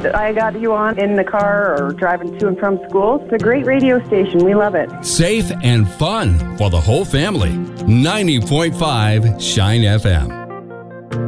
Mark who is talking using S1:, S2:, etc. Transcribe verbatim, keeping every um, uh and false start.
S1: I got you on in the car or driving to and from school. It's a great radio station. We love it.
S2: Safe and fun for the whole family. ninety point five Shine F M.